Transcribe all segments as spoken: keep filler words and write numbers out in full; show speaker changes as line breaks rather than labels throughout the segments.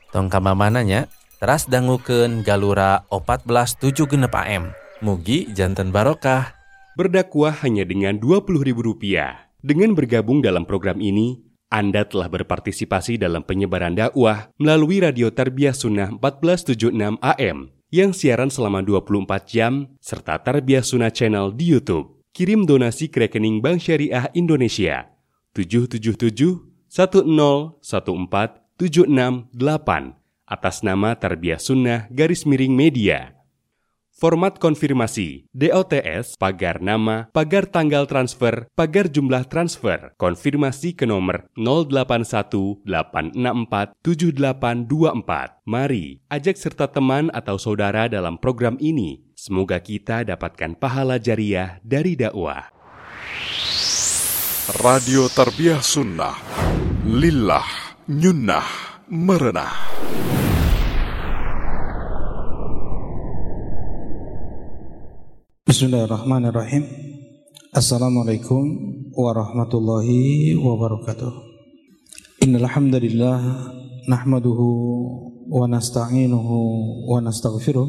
Tong kamamananya teras dangukeun galura empat belas tujuh genep A M. Mugi janten barokah.
Berdakwah hanya dengan dua puluh ribu rupiah. Dengan bergabung dalam program ini, Anda telah berpartisipasi dalam penyebaran dakwah melalui Radio Tarbiyah Sunnah empat belas tujuh puluh enam A M yang siaran selama dua puluh empat jam serta Tarbiyah Sunnah Channel di YouTube. Kirim donasi ke rekening Bank Syariah Indonesia tujuh tujuh tujuh satu nol satu empat tujuh enam delapan atas nama Tarbiyah Sunnah garis miring media. Format konfirmasi D O T S, pagar nama, pagar tanggal transfer, pagar jumlah transfer, konfirmasi ke nomor nol delapan satu delapan enam empat tujuh delapan dua empat. Mari ajak serta teman atau saudara dalam program ini. Semoga kita dapatkan pahala jariah dari dakwah.
Radio Tarbiyah Sunnah, lillah, nyunnah, merenah.
Bismillahirrahmanirrahim. Assalamualaikum warahmatullahi wabarakatuh. Innal hamdalillah nahmaduhu wa nasta'inuhu wa nastaghfiruh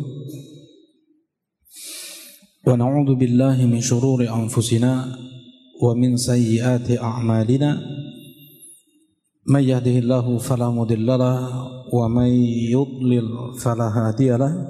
wa na'udzu billahi min shururi anfusina wa min sayyiati a'malina. May yahdihillahu fala mudilla lahu wa may yudlil fala hadiya lahu.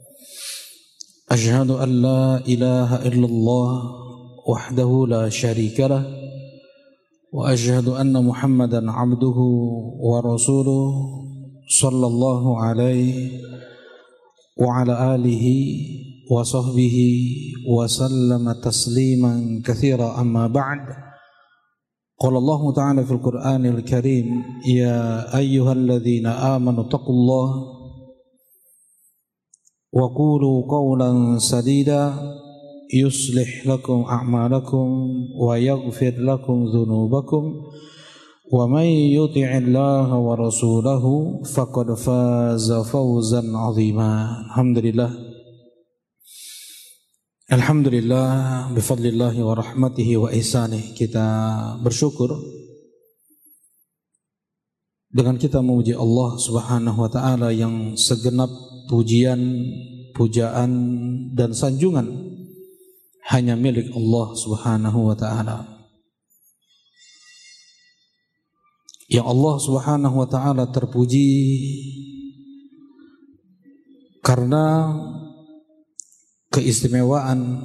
أشهد أن لا إله إلا الله وحده لا شريك له وأشهد أن محمدا عبده ورسوله صلى الله عليه وعلى آله وصحبه وسلم تسليما كثيرا أما بعد قال الله تعالى في القرآن الكريم يا أيها الذين آمنوا اتقوا الله وقولوا قولا سديدا يصلح لكم أعمالكم ويغفر لكم ذنوبكم ومن يطع الله ورسوله فقد فاز فوزا عظيما. الحمد لله الحمد لله بفضل الله ورحمته وإحسانه. Kita bersyukur dengan kita memuji Allah Subhanahu wa taala yang segenap pujian, pujaan dan sanjungan hanya milik Allah Subhanahu wa taala. Yang Allah Subhanahu wa taala terpuji karena keistimewaan,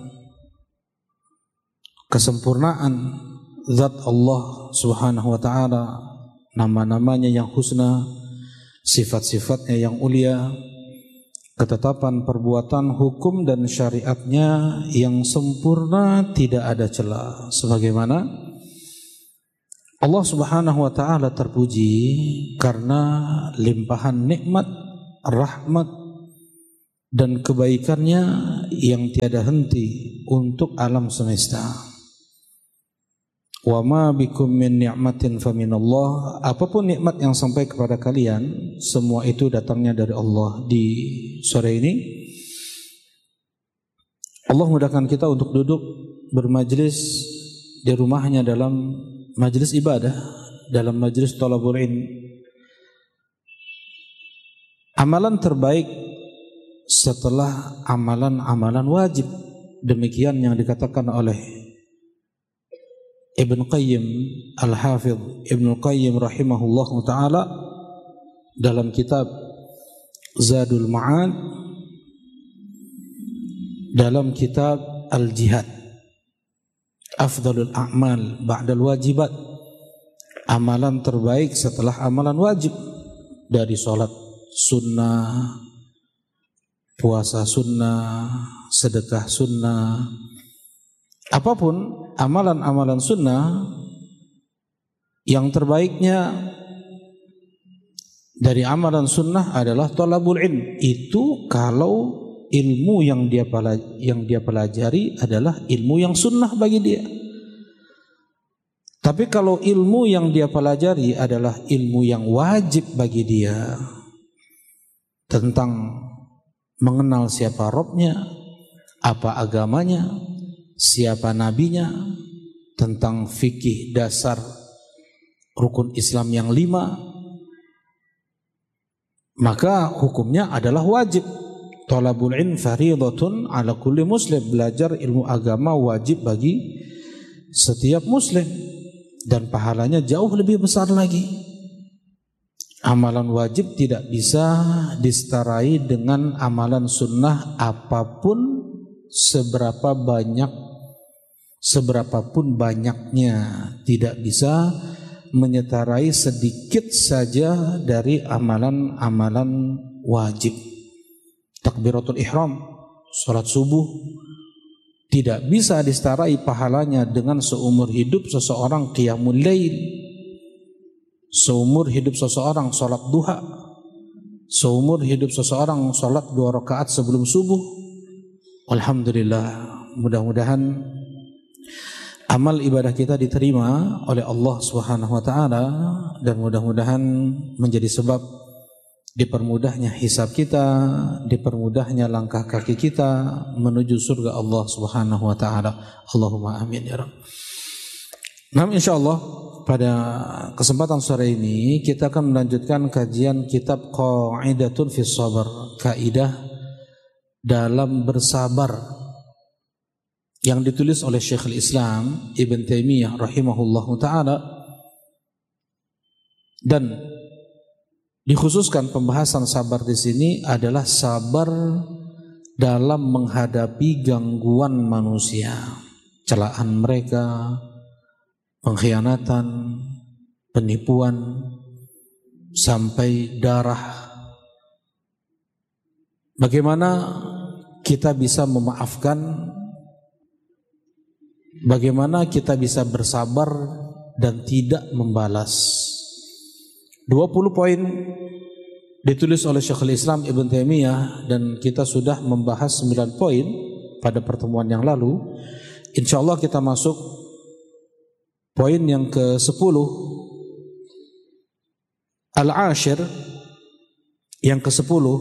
kesempurnaan zat Allah Subhanahu wa taala, nama-namanya yang husna, sifat-sifatnya yang ulia, ketetapan perbuatan hukum dan syariatnya yang sempurna, tidak ada celah. Sebagaimana Allah Subhanahu wa taala terpuji karena limpahan nikmat, rahmat dan kebaikannya yang tiada henti untuk alam semesta. Wa ma bikum min ni'matin faminallah. Apapun nikmat yang sampai kepada kalian, semua itu datangnya dari Allah. Di sore ini Allah mudahkan kita untuk duduk bermajlis di rumahnya dalam majlis ibadah, dalam majlis thalabul ilm. Amalan terbaik setelah amalan-amalan wajib. Demikian yang dikatakan oleh Ibn Qayyim Al-Hafidh Ibn Qayyim rahimahullah ta'ala dalam kitab Zadul Ma'ad, dalam kitab Al-Jihad, afdalul a'mal ba'dal wajibat, amalan terbaik setelah amalan wajib, dari sholat sunnah, puasa sunnah, sedekah sunnah, apapun amalan-amalan sunnah, yang terbaiknya dari amalan sunnah adalah thalabul ilm. Itu kalau ilmu yang dia pelajari, yang dia pelajari adalah ilmu yang sunnah bagi dia. Tapi kalau ilmu yang dia pelajari adalah ilmu yang wajib bagi dia, tentang mengenal siapa Rabbnya, apa agamanya, siapa nabinya, tentang fikih dasar rukun Islam yang lima, maka hukumnya adalah wajib. Thalabul ilm fardhatun ala kulli muslim. Belajar ilmu agama wajib bagi setiap muslim dan pahalanya jauh lebih besar lagi. Amalan wajib tidak bisa diseterai dengan amalan sunnah apapun, seberapa banyak seberapapun banyaknya, tidak bisa menyetarai sedikit saja dari amalan-amalan wajib. Takbiratul ihram, salat subuh, tidak bisa diseterai pahalanya dengan seumur hidup seseorang qiyamul lail, seumur hidup seseorang salat duha, seumur hidup seseorang salat dua rakaat sebelum subuh. Alhamdulillah, mudah-mudahan amal ibadah kita diterima oleh Allah Subhanahu wa taala dan mudah-mudahan menjadi sebab dipermudahnya hisab kita, dipermudahnya langkah kaki kita menuju surga Allah Subhanahu wa taala. Allahumma amin ya rabb. Nah, insyaallah pada kesempatan sore ini kita akan melanjutkan kajian kitab Qaidatun fis Sabr, kaidah dalam bersabar, yang ditulis oleh Syekhul Islam Ibn Taimiyah rahimahullahu taala, dan dikhususkan pembahasan sabar di sini adalah sabar dalam menghadapi gangguan manusia, celaan mereka, pengkhianatan, penipuan, sampai darah. Bagaimana kita bisa memaafkan, bagaimana kita bisa bersabar dan tidak membalas. dua puluh poin ditulis oleh Syekhul Islam Ibn Taimiyah dan kita sudah membahas sembilan poin pada pertemuan yang lalu. Insyaallah kita masuk poin yang ke sepuluh, Al-Ashir, yang ke sepuluh,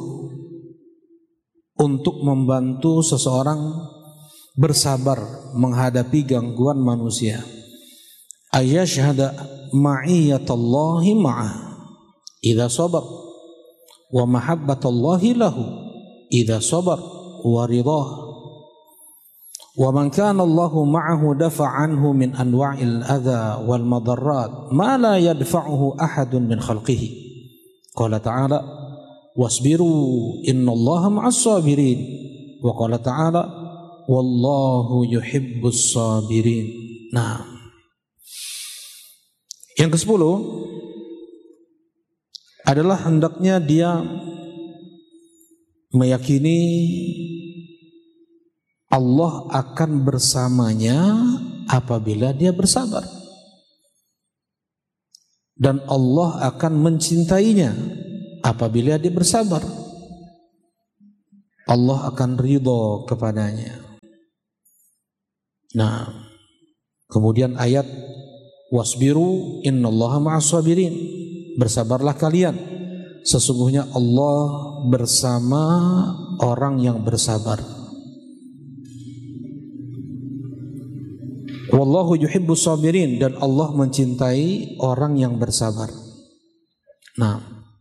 untuk membantu seseorang bersabar menghadapi gangguan manusia. Ayyashhada ma'iyatallahi ma'ah idza sabar wa mahabbatallahi lahu idza sabar wa ridah. Wa man kana Allahu ma'ahu dafa'a anhu min anwa'il adha wal madarrat ma la yadfa'uhu ahadun min khalqihi. Qala ta'ala wasbiru innallaha ma'as sabirin. Wa qala ta'ala wallahu yuhibbus sabirin. Nah, yang ke sepuluh adalah hendaknya dia meyakini Allah akan bersamanya apabila dia bersabar, dan Allah akan mencintainya apabila dia bersabar. Allah akan ridho kepadanya. Nah, kemudian ayat wasbiru innallaha ma'as sabirin, bersabarlah kalian, sesungguhnya Allah bersama orang yang bersabar. Wallahu yuhibbus sabirin, dan Allah mencintai orang yang bersabar. Nah,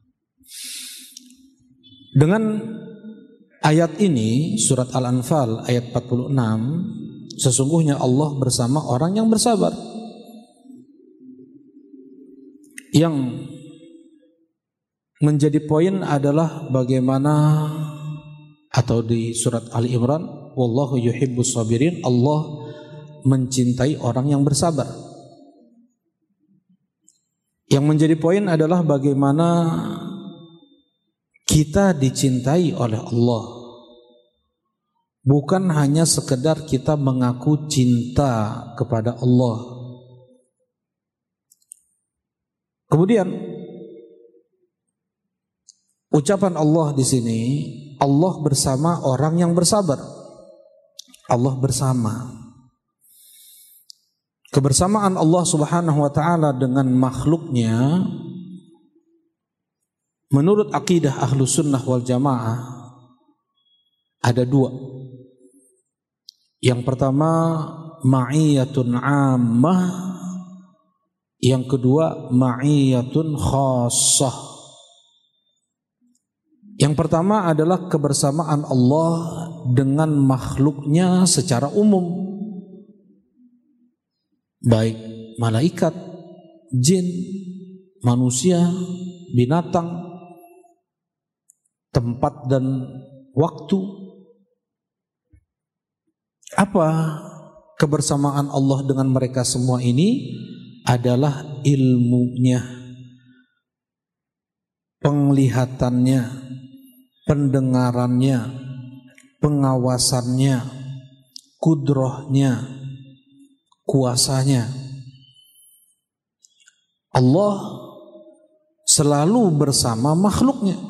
dengan ayat ini, surat Al-Anfal ayat empat puluh enam, sesungguhnya Allah bersama orang yang bersabar. Yang menjadi poin adalah bagaimana, atau di surat Ali Imran, wallahu yuhibbus sabirin, Allah mencintai orang yang bersabar. Yang menjadi poin adalah bagaimana kita dicintai oleh Allah, bukan hanya sekedar kita mengaku cinta kepada Allah. Kemudian ucapan Allah di sini, Allah bersama orang yang bersabar. Allah bersama. Kebersamaan Allah Subhanahu wa taala dengan makhluknya menurut akidah Ahlus Sunnah wal Jamaah ada dua. Yang pertama ma'iyatun 'ammah, yang kedua ma'iyatun khassah. Yang pertama adalah kebersamaan Allah dengan makhluknya secara umum, baik malaikat, jin, manusia, binatang, tempat dan waktu. Apa kebersamaan Allah dengan mereka semua ini? Adalah ilmunya, penglihatannya, pendengarannya, pengawasannya, kudrahnya, kuasanya. Allah selalu bersama makhluknya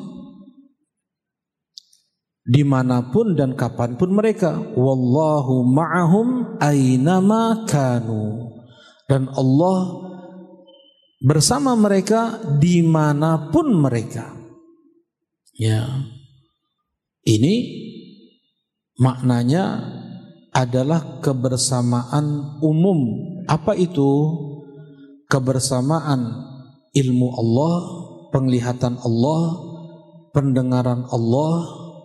dimanapun dan kapanpun mereka. Wallahu ma'ahum aynama kanu. Dan Allah bersama mereka dimanapun mereka. Ya, ini maknanya adalah kebersamaan umum. Apa itu? Kebersamaan ilmu Allah, penglihatan Allah, pendengaran Allah,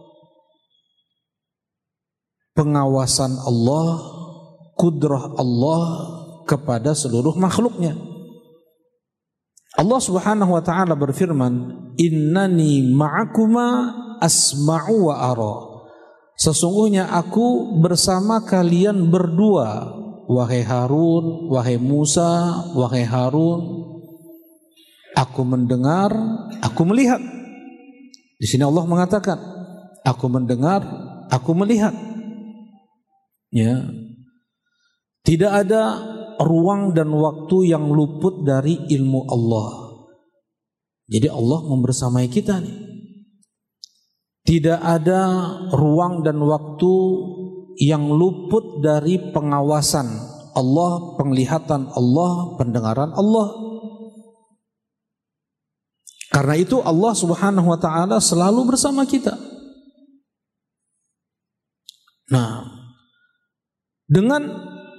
pengawasan Allah, kudrah Allah kepada seluruh makhluknya. Allah Subhanahu wa taala berfirman, "Innani ma'akuma asma'u wa ara." Sesungguhnya aku bersama kalian berdua, wahai Harun, wahai Musa, wahai Harun. Aku mendengar, aku melihat. Di sini Allah mengatakan, aku mendengar, aku melihat. Ya. Tidak ada ruang dan waktu yang luput dari ilmu Allah. Jadi Allah membersamai kita nih. Tidak ada ruang dan waktu yang luput dari pengawasan Allah, penglihatan Allah, pendengaran Allah. Karena itu Allah Subhanahu wa taala selalu bersama kita. Nah, dengan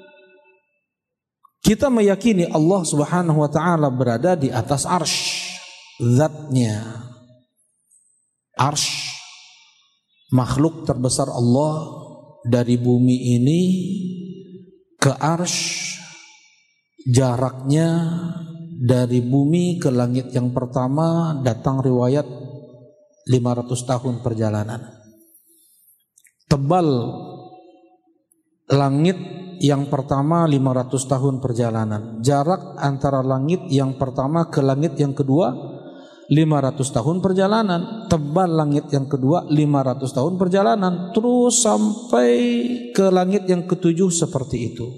kita meyakini Allah Subhanahu wa taala berada di atas arsy, zatnya. Arsy, makhluk terbesar Allah, dari bumi ini ke arsy jaraknya dari bumi ke langit yang pertama datang riwayat lima ratus tahun perjalanan. Tebal langit yang pertama lima ratus tahun perjalanan. Jarak antara langit yang pertama ke langit yang kedua lima ratus tahun perjalanan. Tebal langit yang kedua lima ratus tahun perjalanan. Terus sampai ke langit yang ketujuh seperti itu.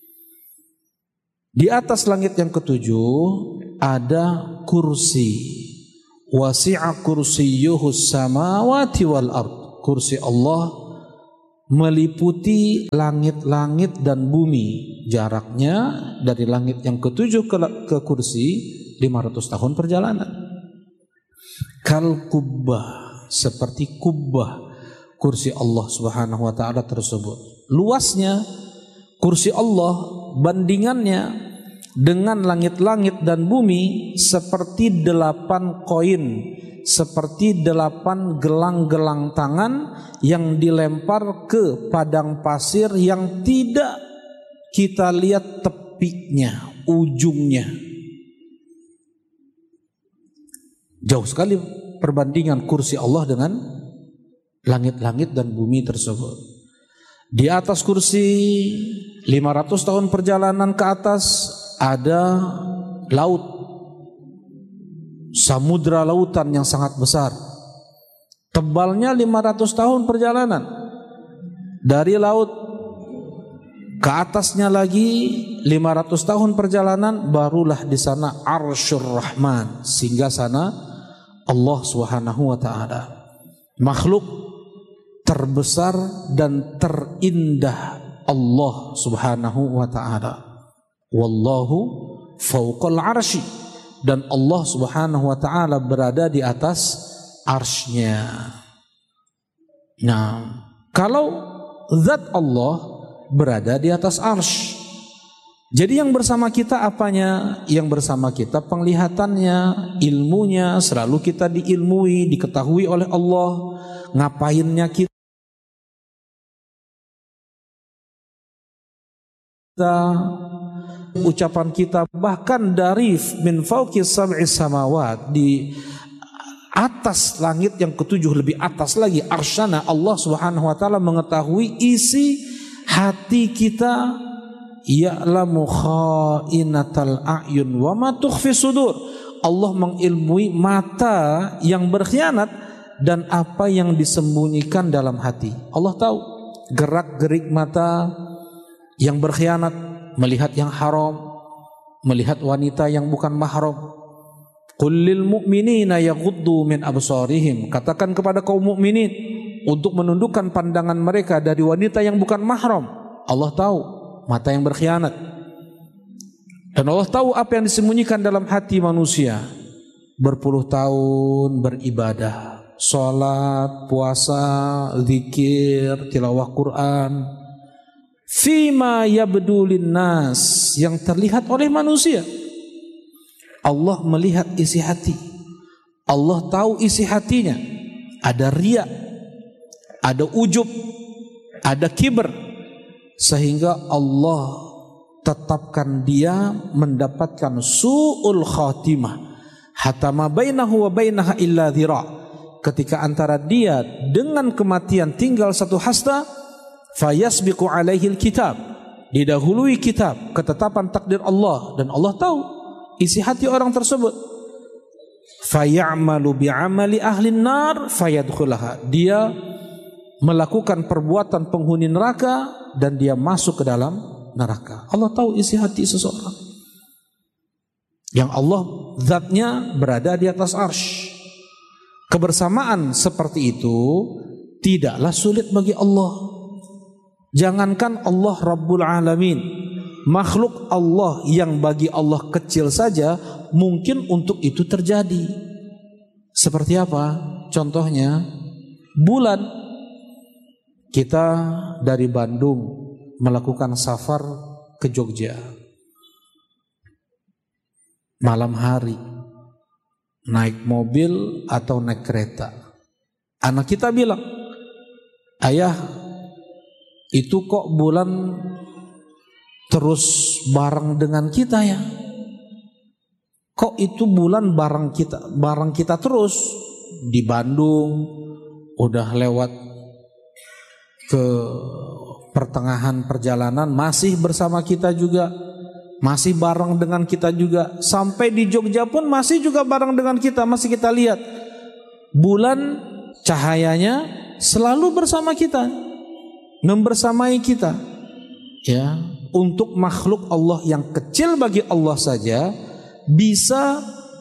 Di atas langit yang ketujuh ada kursi. Wasi'a kursiyyuhus samawati wal ard. Kursi Allah meliputi langit-langit dan bumi. Jaraknya dari langit yang ketujuh ke, ke kursi lima ratus tahun perjalanan. Kal kubbah, seperti kubbah kursi Allah Subhanahu wa taala tersebut. Luasnya kursi Allah bandingannya dengan langit-langit dan bumi seperti delapan koin, seperti delapan gelang-gelang tangan yang dilempar ke padang pasir yang tidak kita lihat tepinya, ujungnya. Jauh sekali perbandingan kursi Allah dengan langit-langit dan bumi tersebut. Di atas kursi lima ratus tahun perjalanan ke atas ada laut, samudra lautan yang sangat besar. Tebalnya lima ratus tahun perjalanan. Dari laut ke atasnya lagi lima ratus tahun perjalanan, barulah di sana Arsyur Rahman, sehingga sana Allah Subhanahu wa taala. Makhluk terbesar dan terindah Allah Subhanahu wa taala. Wallahu fauqal arsy, dan Allah Subhanahu wa taala berada di atas arsy-Nya. Nah, kalau zat Allah berada di atas arsy, Jadi yang bersama kita apanya? Yang bersama kita penglihatannya, ilmunya, selalu kita diilmui, diketahui oleh Allah. Ngapainnya kita? Ucapan kita bahkan dari min fauqis sab'is samawat, di atas langit yang ketujuh, lebih atas lagi arsyana, Allah Subhanahu wa taala mengetahui isi hati kita. Ya'lamu kha'inatal a'yun wa ma tukhfi sudur. Allah mengilmui mata yang berkhianat dan apa yang disembunyikan dalam hati. Allah tahu gerak-gerik mata yang berkhianat, melihat yang haram, melihat wanita yang bukan mahram. Qul lil mu'minina yaghuddu min absarihim. Katakan kepada kaum mukminin untuk menundukkan pandangan mereka dari wanita yang bukan mahram. Allah tahu mata yang berkhianat. Dan Allah tahu apa yang disembunyikan dalam hati manusia. Berpuluh tahun beribadah, salat, puasa, zikir, tilawah Quran, fima yabdulin nas, yang terlihat oleh manusia. Allah melihat isi hati. Allah tahu isi hatinya. Ada riya, ada ujub, ada kibr, sehingga Allah tetapkan dia mendapatkan su'ul khatimah. Hatta ma bainahu wa bainaha illa dhira. Ketika antara dia dengan kematian tinggal satu hasta, fayasbiqu alaihi alkitab, didahului kitab, ketetapan takdir Allah, dan Allah tahu isi hati orang tersebut. Fayamalu bi'amali ahli nar fayadkhulaha, dia melakukan perbuatan penghuni neraka dan dia masuk ke dalam neraka. Allah tahu isi hati seseorang. Yang Allah zatnya berada di atas arsy. Kebersamaan seperti itu tidaklah sulit bagi Allah. Jangankan Allah Rabbul Alamin, makhluk Allah yang bagi Allah kecil saja mungkin untuk itu terjadi. Seperti apa? Contohnya bulan. Kita dari Bandung melakukan safar ke Jogja. Malam hari naik mobil atau naik kereta. Anak kita bilang, "Ayah, itu kok bulan terus bareng dengan kita ya? Kok itu bulan bareng kita, bareng kita terus di Bandung, udah lewat ke pertengahan perjalanan masih bersama kita juga, masih bareng dengan kita juga, sampai di Jogja pun masih juga bareng dengan kita, masih kita lihat bulan cahayanya selalu bersama kita, membersamai kita." Ya, untuk makhluk Allah yang kecil bagi Allah saja bisa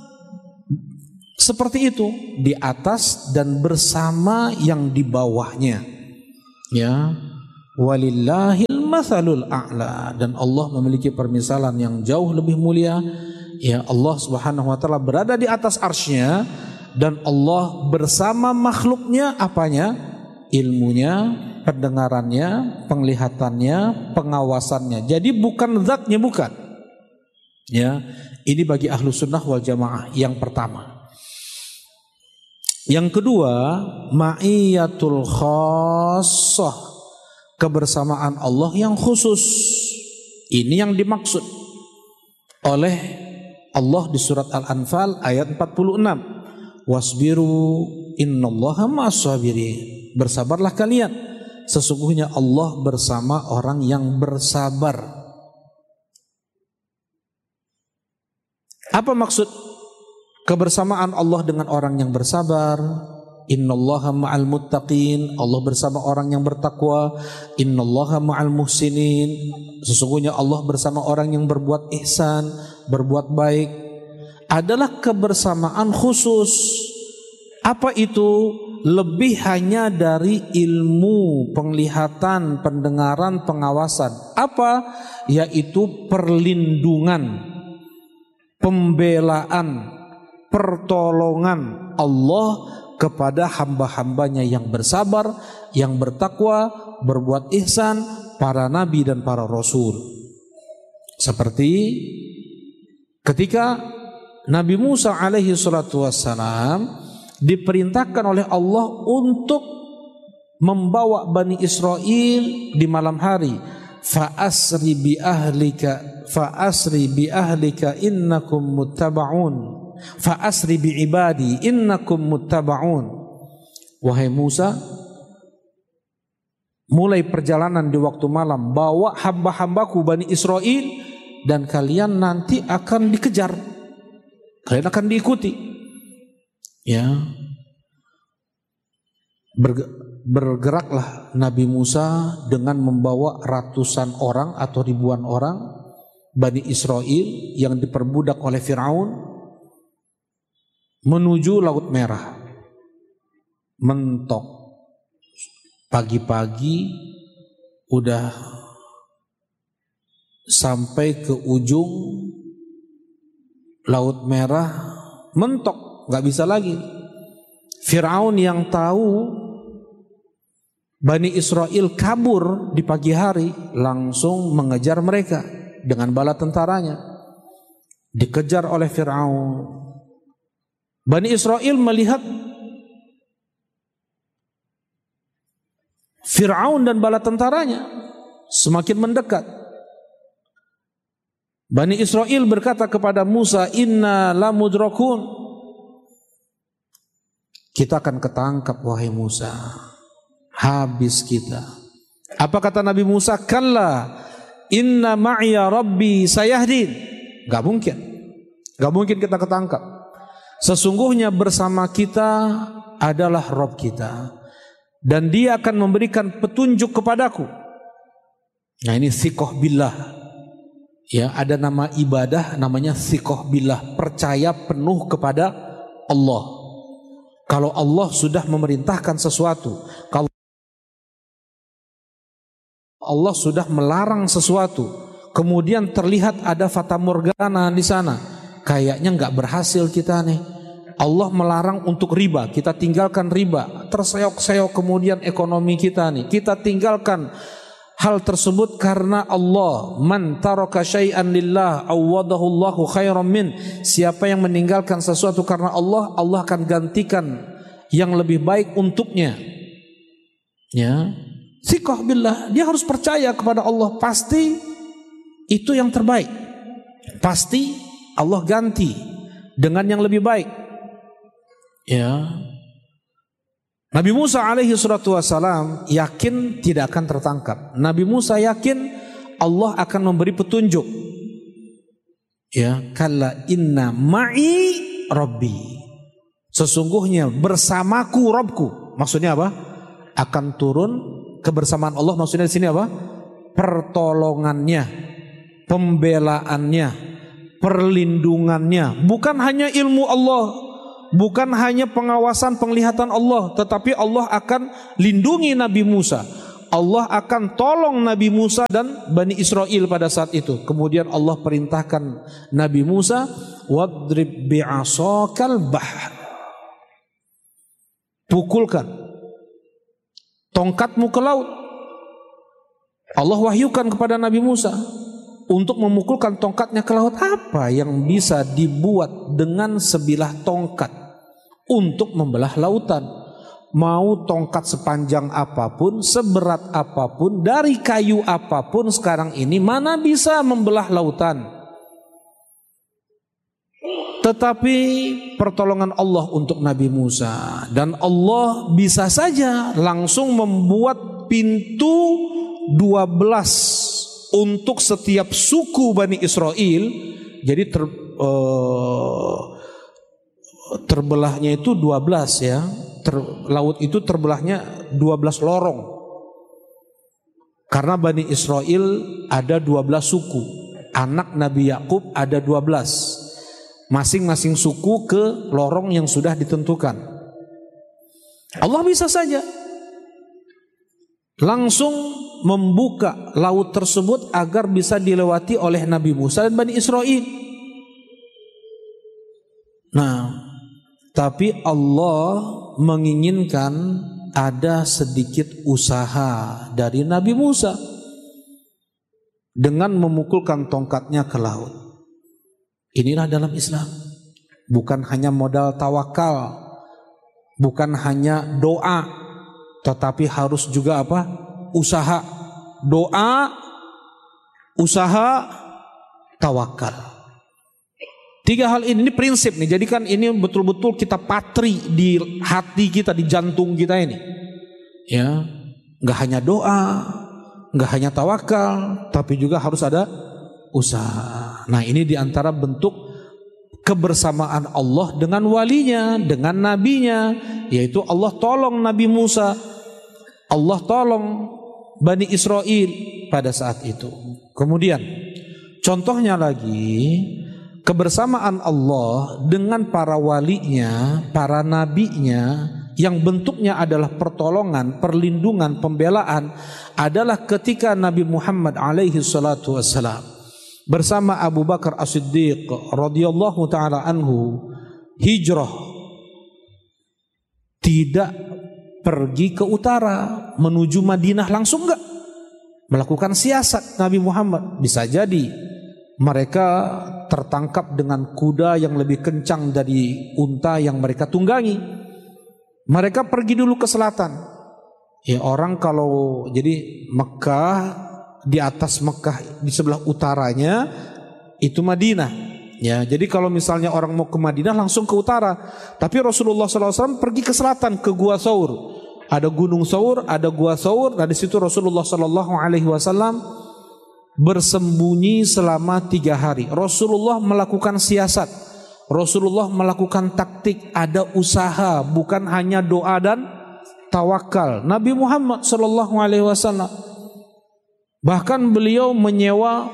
seperti itu, di atas dan bersama yang di bawahnya. Ya, walillahil matsalul a'la, dan Allah memiliki permisalan yang jauh lebih mulia. Ya, Allah Subhanahu wa taala berada di atas arsy-Nya dan Allah bersama makhluknya apanya? Ilmunya, pendengarannya, penglihatannya, pengawasannya. Jadi bukan zatnya, bukan. Ya, ini bagi ahlu sunnah wal jamaah yang pertama. Yang kedua, ma'iyatul khassah, kebersamaan Allah yang khusus. Ini yang dimaksud oleh Allah di surat Al-Anfal ayat empat puluh enam. Wasbiru innallaha ma'as-sabirin. Bersabarlah kalian, sesungguhnya Allah bersama orang yang bersabar. Apa maksud kebersamaan Allah dengan orang yang bersabar? Innallaha ma'al muttaqin, Allah bersama orang yang bertakwa. Innallaha ma'al muhsinin, sesungguhnya Allah bersama orang yang berbuat ihsan, berbuat baik. Adalah kebersamaan khusus. Apa itu? Lebih hanya dari ilmu, penglihatan, pendengaran, pengawasan. Apa? Yaitu perlindungan, pembelaan, pertolongan Allah kepada hamba-hambanya yang bersabar, yang bertakwa, berbuat ihsan, para nabi dan para rasul. Seperti ketika Nabi Musa alaihi salatu wassalam diperintahkan oleh Allah untuk membawa Bani Israel di malam hari. Fa asri bi ahlika fa asri bi ahlika innakum muttaba'un. Fa asri bi ibadi innakum muttaba'un. Wahai Musa, mulai perjalanan di waktu malam, bawa hamba-hambaku Bani Israel dan kalian nanti akan dikejar. Kalian akan diikuti. Ya. Bergeraklah Nabi Musa dengan membawa ratusan orang atau ribuan orang Bani Israel yang diperbudak oleh Fir'aun menuju Laut Merah. Mentok. Pagi-pagi udah sampai ke ujung Laut Merah, mentok, gak bisa lagi. Fir'aun yang tahu Bani Israel kabur di pagi hari langsung mengejar mereka dengan bala tentaranya. Dikejar oleh Fir'aun. Bani Israel melihat Fir'aun dan bala tentaranya semakin mendekat. Bani Israel berkata kepada Musa, "Inna lamudrakun." Kita akan ketangkap wahai Musa. Habis kita. Apa kata Nabi Musa? Kalla inna ma'iya rabbi sayahdin. Gak mungkin. Gak mungkin kita ketangkap. Sesungguhnya bersama kita adalah Rabb kita. Dan dia akan memberikan petunjuk kepadaku. Nah ini thiqah billah. Ya, ada nama ibadah namanya thiqah billah. Percaya penuh kepada Allah. Kalau Allah sudah memerintahkan sesuatu, kalau Allah sudah melarang sesuatu, kemudian terlihat ada fata morgana di sana, kayaknya nggak berhasil kita nih. Allah melarang untuk riba, kita tinggalkan riba, terseok-seok kemudian ekonomi kita nih, kita tinggalkan hal tersebut karena Allah. Man taraka syai'an lillah awadahu Allahu khairan min. Siapa yang meninggalkan sesuatu karena Allah, Allah akan gantikan yang lebih baik untuknya. Ya. Thiqah billah, dia harus percaya kepada Allah, pasti itu yang terbaik. Pasti Allah ganti dengan yang lebih baik. Ya. Nabi Musa alaihi salatu wassalam yakin tidak akan tertangkap. Nabi Musa yakin Allah akan memberi petunjuk. Ya, kalla inna ma'i rabbi. Sesungguhnya bersamaku Rabbku. Maksudnya apa? Akan turun kebersamaan Allah, maksudnya di sini apa? Pertolongannya, pembelaannya, perlindungannya. Bukan hanya ilmu Allah, bukan hanya pengawasan penglihatan Allah, tetapi Allah akan lindungi Nabi Musa. Allah akan tolong Nabi Musa dan Bani Israel pada saat itu. Kemudian Allah perintahkan Nabi Musa, wadrib bi'asakal bahr. Pukulkan tongkatmu ke laut. Allah wahyukan kepada Nabi Musa untuk memukulkan tongkatnya ke laut. Apa yang bisa dibuat dengan sebilah tongkat untuk membelah lautan? Mau tongkat sepanjang apapun, seberat apapun, dari kayu apapun sekarang ini, mana bisa membelah lautan? Tetapi pertolongan Allah untuk Nabi Musa, dan Allah bisa saja langsung membuat pintu dua belas untuk setiap suku Bani Israel. Jadi ter, uh, terbelahnya itu dua belas ya. Ter, laut itu terbelahnya dua belas lorong. Karena Bani Israel ada dua belas suku. Anak Nabi Yakub ada dua belas. Masing-masing suku ke lorong yang sudah ditentukan. Allah bisa saja langsung membuka laut tersebut agar bisa dilewati oleh Nabi Musa dan Bani Israel. Nah, tapi Allah menginginkan ada sedikit usaha dari Nabi Musa. dengan memukulkan tongkatnya ke laut. Inilah dalam Islam. Bukan hanya modal tawakal, bukan hanya doa, tetapi harus juga apa? Usaha. Doa, usaha, tawakal. Tiga hal ini, ini prinsip nih. Jadi kan ini betul-betul kita patri di hati kita, di jantung kita ini. Ya, nggak hanya doa, nggak hanya tawakal, tapi juga harus ada usaha. Nah, ini diantara bentuk kebersamaan Allah dengan walinya, dengan nabinya, yaitu Allah tolong Nabi Musa, Allah tolong Bani Israel pada saat itu. Kemudian contohnya lagi, kebersamaan Allah dengan para walinya, para nabinya, yang bentuknya adalah pertolongan, perlindungan, pembelaan, adalah ketika Nabi Muhammad alaihi salatu wassalam bersama Abu Bakar As-Siddiq radhiyallahu taala anhu hijrah, tidak pergi ke utara menuju Madinah langsung, enggak melakukan siasat. Nabi Muhammad bisa jadi mereka tertangkap dengan kuda yang lebih kencang dari unta yang mereka tunggangi. Mereka pergi dulu ke selatan. Ya, orang kalau jadi Mekah, di atas Mekah di sebelah utaranya itu Madinah. Ya, jadi kalau misalnya orang mau ke Madinah langsung ke utara. Tapi Rasulullah shallallahu alaihi wasallam pergi ke selatan, ke Gua Saur. Ada Gunung Saur, ada Gua Saur. Nah, di situ Rasulullah shallallahu alaihi wasallam bersembunyi selama tiga hari. Rasulullah melakukan siasat, Rasulullah melakukan taktik, ada usaha, bukan hanya doa dan tawakal. Nabi Muhammad shallallahu alaihi wasallam bahkan beliau menyewa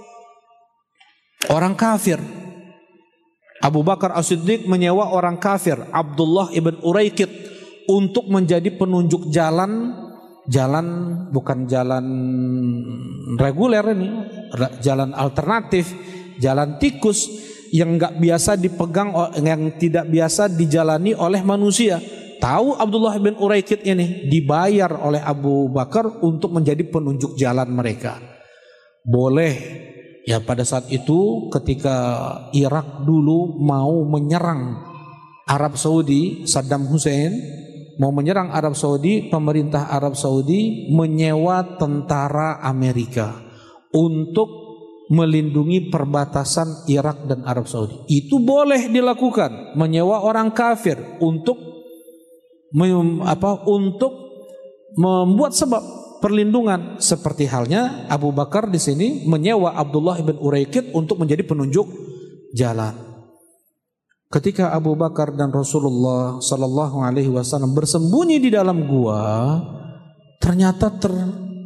orang kafir. Abu Bakar As-Siddiq menyewa orang kafir, Abdullah ibn Uraikid, untuk menjadi penunjuk jalan. Jalan bukan jalan reguler ini, jalan alternatif, jalan tikus yang enggak biasa dipegang, yang tidak biasa dijalani oleh manusia. Tahu Abdullah bin Uraikid ini dibayar oleh Abu Bakar untuk menjadi penunjuk jalan mereka. Boleh ya, pada saat itu ketika Irak dulu mau menyerang Arab Saudi, Saddam Hussein mau menyerang Arab Saudi, pemerintah Arab Saudi menyewa tentara Amerika untuk melindungi perbatasan Irak dan Arab Saudi. Itu boleh dilakukan, menyewa orang kafir untuk mem, apa untuk membuat sebab perlindungan, seperti halnya Abu Bakar di sini menyewa Abdullah bin Uraikid untuk menjadi penunjuk jalan. Ketika Abu Bakar dan Rasulullah sallallahu alaihi wasallam bersembunyi di dalam gua, ternyata ter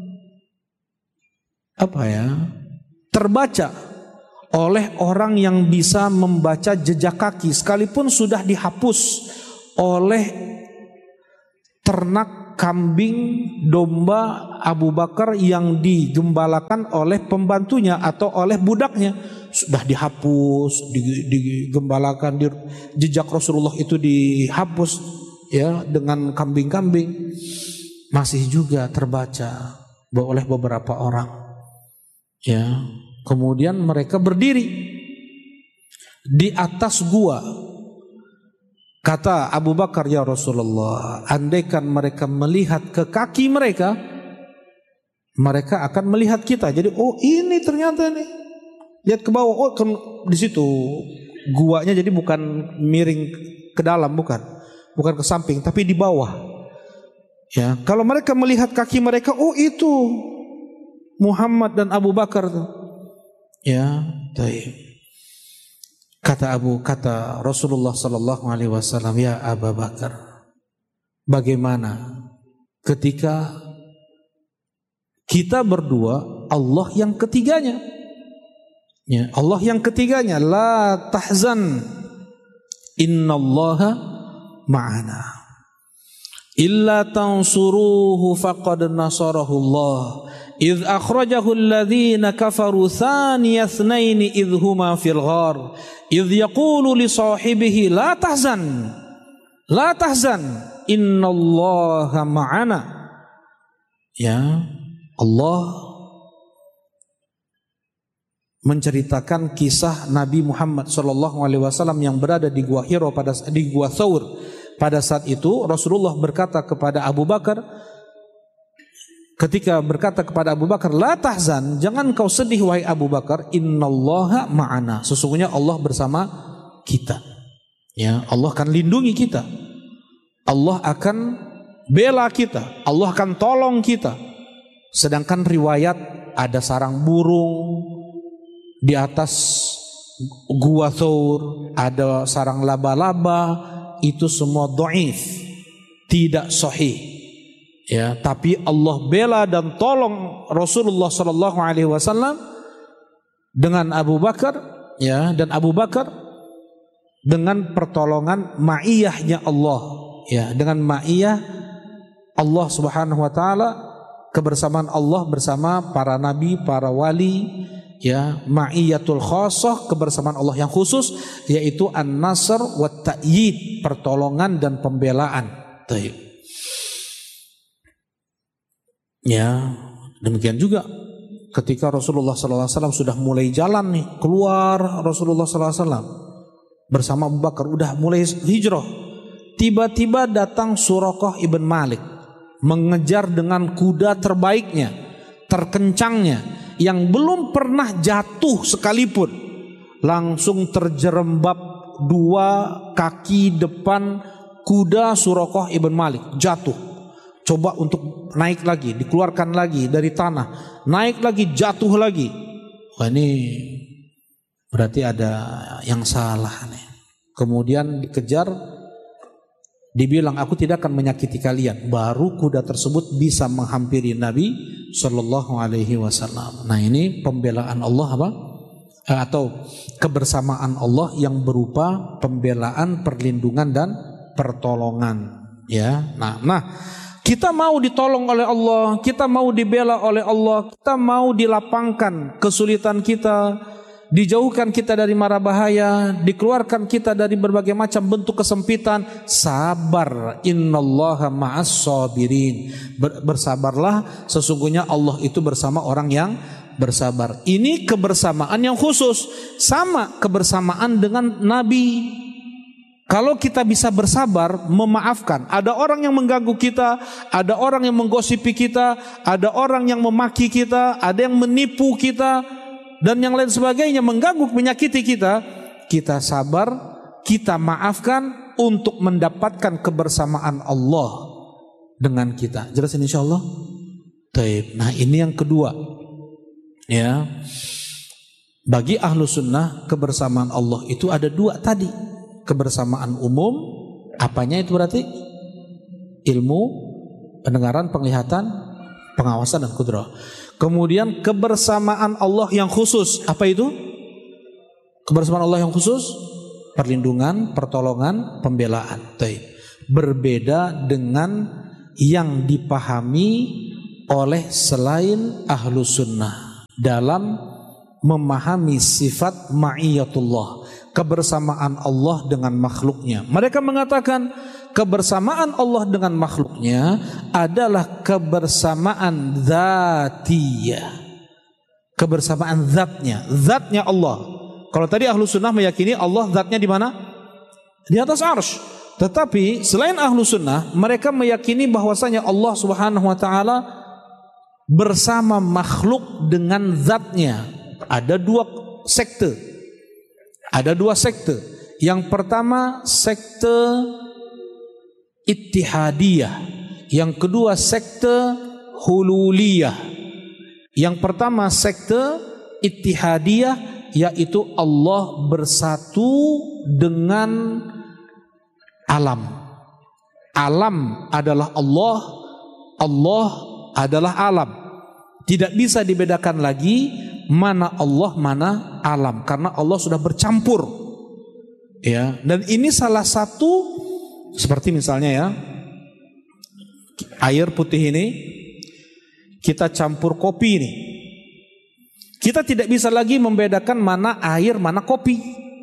apa ya? terbaca oleh orang yang bisa membaca jejak kaki, sekalipun sudah dihapus oleh ternak kambing domba Abu Bakar yang digembalakan oleh pembantunya atau oleh budaknya. Sudah dihapus, digembalakan, di, jejak Rasulullah itu dihapus ya dengan kambing-kambing, masih juga terbaca oleh beberapa orang. Ya, kemudian mereka berdiri di atas gua. Kata Abu Bakar, ya Rasulullah, andaikan mereka melihat ke kaki mereka, mereka akan melihat kita. Jadi, oh ini ternyata nih. Lihat ke bawah, oh ke, di situ guanya, jadi bukan miring ke dalam, bukan, bukan ke samping, tapi di bawah. Ya, kalau mereka melihat kaki mereka, oh itu Muhammad dan Abu Bakar tuh. Ya, baik. Kata Abu, kata Rasulullah Sallallahu Alaihi Wasallam, ya Abu Bakar, bagaimana ketika kita berdua, Allah yang ketiganya? Ya, Allah yang ketiganya, la tahzan, innallaha ma'ana, illa tansuruhu faqad nasarahu Allah, idh akhrajahu alladhina kafaru thaniya ithnaini idh huma fil ghar, idh yaqulu li sahibihi la tahzan, la tahzan, innallaha ma'ana. Ya, Allah menceritakan kisah Nabi Muhammad shallallahu alaihi wasallam yang berada di Gua Hiro pada di Gua Thawr. Pada saat itu Rasulullah berkata kepada Abu Bakar, ketika berkata kepada Abu Bakar, la tahzan, jangan kau sedih wahai Abu Bakar, innallaha ma'ana, sesungguhnya Allah bersama kita. Ya, Allah akan lindungi kita, Allah akan bela kita, Allah akan tolong kita. Sedangkan riwayat ada sarang burung di atas Gua Thawr, ada sarang laba-laba, itu semua dhaif, tidak sahih. Ya, tapi Allah bela dan tolong Rasulullah sallallahu alaihi wasallam dengan Abu Bakar, ya, dan Abu Bakar dengan pertolongan ma'iyahnya Allah, ya, dengan ma'iyah Allah Subhanahu wa taala, kebersamaan Allah bersama para nabi, para wali, ya, ma'iyatul khassah, kebersamaan Allah yang khusus, yaitu an-nasr wa ta'yid, pertolongan dan pembelaan. Taib. Ya, demikian juga ketika Rasulullah sallallahu alaihi wasallam sudah mulai jalan nih, keluar Rasulullah sallallahu alaihi wasallam bersama Abu Bakar, udah mulai hijrah. Tiba-tiba datang Suraqah ibn Malik mengejar dengan kuda terbaiknya, terkencangnya, yang belum pernah jatuh sekalipun. Langsung terjerembab dua kaki depan kuda Suraqah ibn Malik, jatuh. Coba untuk naik lagi, dikeluarkan lagi dari tanah, naik lagi, jatuh lagi. Wah, ini berarti ada yang salah nih. Kemudian dikejar, dibilang aku tidak akan menyakiti kalian. Baru kuda tersebut bisa menghampiri Nabi Shallallahu Alaihi Wasallam. Nah, ini pembelaan Allah apa? Eh, atau kebersamaan Allah yang berupa pembelaan, perlindungan dan pertolongan. Ya, nah, nah. Kita mau ditolong oleh Allah, kita mau dibela oleh Allah, kita mau dilapangkan kesulitan kita, dijauhkan kita dari mara bahaya, dikeluarkan kita dari berbagai macam bentuk kesempitan. Sabar, innallaha ma'as sabirin. Bersabarlah, sesungguhnya Allah itu bersama orang yang bersabar. Ini kebersamaan yang khusus, sama kebersamaan dengan Nabi. Kalau kita bisa bersabar, memaafkan. Ada orang yang mengganggu kita, ada orang yang menggosipi kita, ada orang yang memaki kita, ada yang menipu kita, dan yang lain sebagainya, mengganggu, menyakiti kita. Kita sabar, kita maafkan untuk mendapatkan kebersamaan Allah dengan kita. Jelas ini insyaallah? Taib. Nah, ini yang kedua. Ya. Bagi ahlu sunnah, kebersamaan Allah itu ada dua tadi. Kebersamaan umum, apanya itu berarti? Ilmu, pendengaran, penglihatan, pengawasan dan kudrah. Kemudian kebersamaan Allah yang khusus, apa itu? Kebersamaan Allah yang khusus, perlindungan, pertolongan, pembelaan. Berbeda dengan yang dipahami oleh selain ahlu sunnah dalam memahami sifat ma'iyatullah, kebersamaan Allah dengan makhluknya. Mereka mengatakan kebersamaan Allah dengan makhluknya adalah kebersamaan dzatiyah, kebersamaan zatnya, zatnya Allah. Kalau tadi ahlu sunnah meyakini Allah zatnya di mana? Di atas arsy. Tetapi selain ahlu sunnah, mereka meyakini bahwasanya Allah subhanahu wa ta'ala bersama makhluk dengan zatnya. Ada dua sekte. Ada dua sekte. Yang pertama sekte Ittihadiyah, yang kedua sekte Hululiyah. Yang pertama sekte Ittihadiyah, yaitu Allah bersatu dengan alam. Alam adalah Allah, Allah adalah alam. Tidak bisa dibedakan lagi mana Allah, mana alam, karena Allah sudah bercampur. Ya, dan ini salah satu, seperti misalnya ya, air putih ini kita campur kopi ini. Kita tidak bisa lagi membedakan mana air, mana kopi.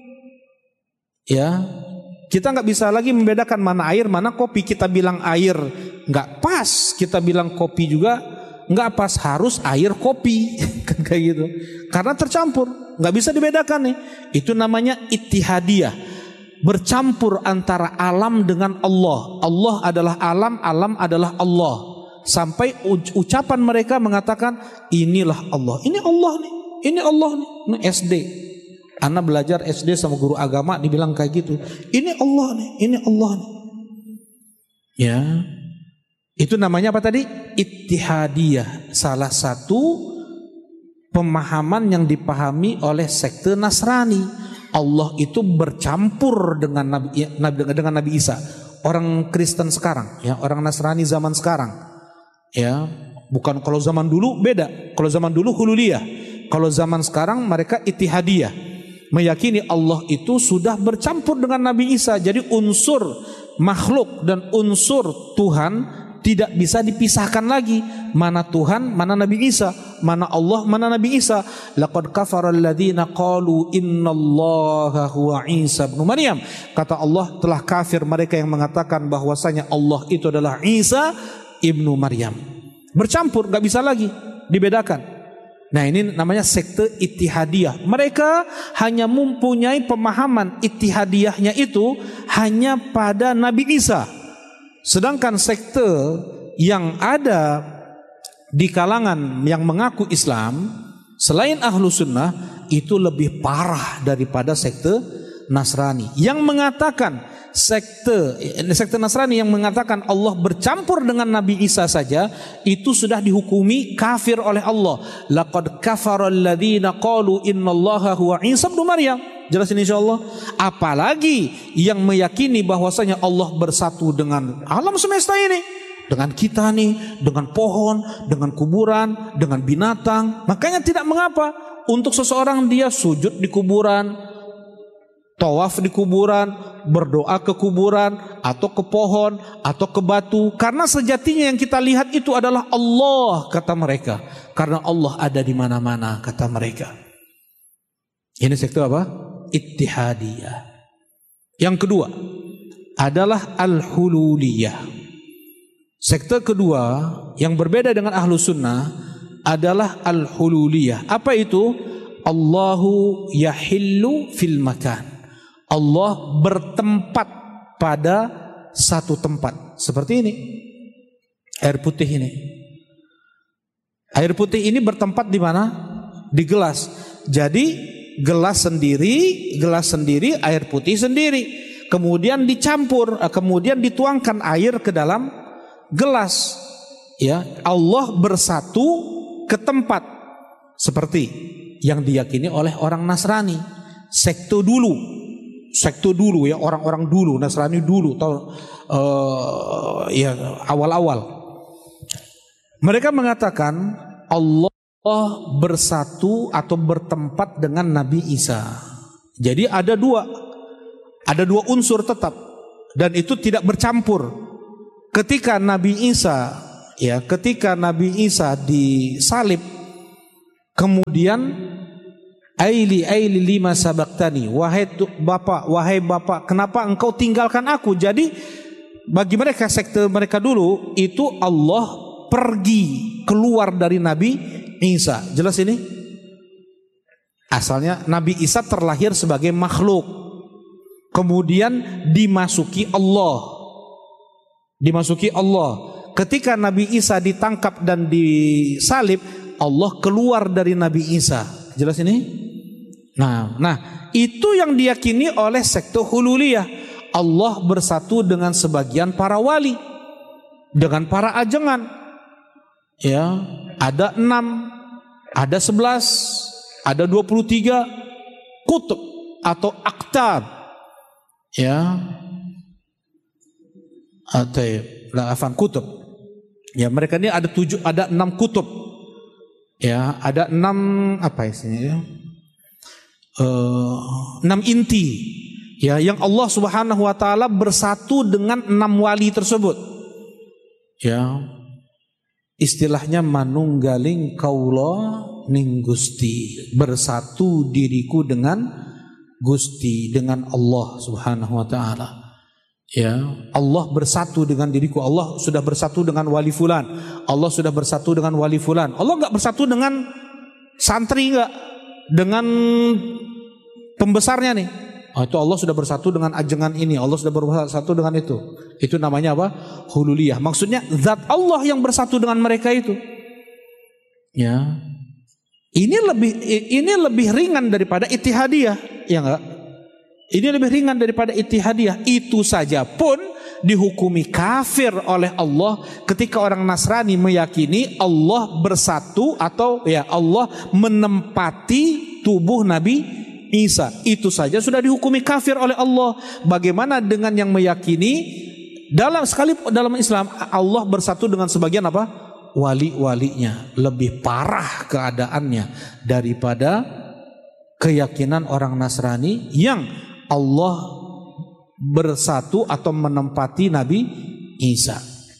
Ya, kita nggak bisa lagi membedakan mana air, mana kopi. Kita bilang air nggak pas, kita bilang kopi juga nggak pas, harus air kopi kan, kayak gitu, karena tercampur. nggak bisa dibedakan nih. Itu namanya ittihadiyah, bercampur antara alam dengan Allah. Allah adalah alam, alam adalah Allah. Sampai ucapan mereka mengatakan inilah Allah, ini Allah nih, ini Allah nih. Ini S D, Ana belajar S D sama guru agama dibilang kayak gitu. Ini Allah nih, ini Allah nih. Ya, itu namanya apa tadi? Ittihadiyah. Salah satu pemahaman yang dipahami oleh sekte Nasrani. Allah itu bercampur dengan Nabi, dengan Nabi Isa. Orang Kristen sekarang, ya, orang Nasrani zaman sekarang. Ya, bukan kalau zaman dulu beda. Kalau zaman dulu hululiyah, kalau zaman sekarang mereka ittihadiyah, meyakini Allah itu sudah bercampur dengan Nabi Isa. Jadi unsur makhluk dan unsur Tuhan tidak bisa dipisahkan lagi. Mana Tuhan, mana Nabi Isa, mana Allah, mana Nabi Isa. Laqad kafara alladziina qalu innallaha huwa Isa ibnu Maryam. Kata Allah, telah kafir mereka yang mengatakan bahwasanya Allah itu adalah Isa ibnu Maryam. Bercampur, gak bisa lagi dibedakan. Nah, ini namanya sekte ittihadiyah. Mereka hanya mempunyai pemahaman ittihadiyahnya itu hanya pada Nabi Isa. Sedangkan sekte yang ada di kalangan yang mengaku Islam selain ahlu sunnah itu lebih parah daripada sekte Nasrani yang mengatakan sekte sekte Nasrani yang mengatakan Allah bercampur dengan Nabi Isa saja itu sudah dihukumi kafir oleh Allah. Laqad kafara alladziina qalu innallaha huwa Isa ibnu Maryam. Jelasin insyaallah. Apalagi yang meyakini bahwasanya Allah bersatu dengan alam semesta ini, dengan kita nih, dengan pohon, dengan kuburan, dengan binatang. Makanya tidak mengapa untuk seseorang dia sujud di kuburan, tawaf di kuburan, berdoa ke kuburan atau ke pohon atau ke batu, karena sejatinya yang kita lihat itu adalah Allah, kata mereka. Karena Allah ada di mana-mana, kata mereka. Ini sekte apa? Ittihadiyah. Yang kedua adalah al-hululiyah. Sekte kedua yang berbeda dengan ahlu sunnah adalah al-hululiyah. Apa itu? Allahu yahillu fil makan. Allah bertempat pada satu tempat. Seperti ini. Air putih ini. Air putih ini bertempat di mana? Di gelas. Jadi gelas sendiri, gelas sendiri, air putih sendiri. Kemudian dicampur, kemudian dituangkan air ke dalam gelas. Ya, Allah bersatu ke tempat. Seperti yang diyakini oleh orang Nasrani. Sekte dulu. Sekte dulu ya, orang-orang dulu, Nasrani dulu, atau uh, ya awal-awal. Mereka mengatakan Allah bersatu atau bertempat dengan Nabi Isa. Jadi ada dua, ada dua unsur tetap, dan itu tidak bercampur. Ketika Nabi Isa, ya, ketika Nabi Isa disalib, kemudian Aili aili lima sabaktani, wahai bapak, wahai bapak, kenapa engkau tinggalkan aku? Jadi bagi mereka sekte mereka dulu itu Allah pergi keluar dari Nabi Isa. Jelas ini? Asalnya Nabi Isa terlahir sebagai makhluk, kemudian dimasuki Allah. Dimasuki Allah. Ketika Nabi Isa ditangkap dan disalib, Allah keluar dari Nabi Isa. Jelas ini? Nah, nah itu yang diyakini oleh sekte hululiyah. Allah bersatu dengan sebagian para wali, dengan para ajengan. Ya, ada enam, ada sebelas, ada dua puluh tiga kutub atau aktab. Ya, atau afan kutub. Ya, mereka ini ada tujuh, ada enam kutub. Ya, ada enam apa isinya ya? Uh, enam inti. Ya, yang Allah Subhanahu wa taala bersatu dengan enam wali tersebut. Ya. Istilahnya manunggaling kaula ning Gusti, bersatu diriku dengan Gusti, dengan Allah Subhanahu wa taala. Ya, Allah bersatu dengan diriku. Allah sudah bersatu dengan wali fulan. Allah sudah bersatu dengan wali fulan. Allah enggak bersatu dengan santri enggak. dengan pembesarnya nih. Oh, itu Allah sudah bersatu dengan ajengan ini, Allah sudah bersatu dengan itu. Itu namanya apa? Hululiyah. Maksudnya zat Allah yang bersatu dengan mereka itu. Ya. Ini lebih ini lebih ringan daripada ittihadiyah, ya enggak? Ini lebih ringan daripada ittihadiyah. Itu saja pun dihukumi kafir oleh Allah ketika orang Nasrani meyakini Allah bersatu atau ya Allah menempati tubuh Nabi Isa. Itu saja sudah dihukumi kafir oleh Allah. Bagaimana dengan yang meyakini dalam sekali dalam Islam Allah bersatu dengan sebagian apa? Wali-walinya. Lebih parah keadaannya daripada keyakinan orang Nasrani yang Allah bersatu atau menempati Nabi Isa.